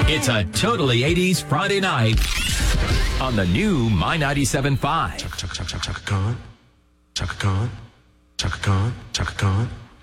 It's a totally 80s Friday night on the new My 97.5. Chaka Khan, Chaka Khan, Chaka Khan, Chaka Khan.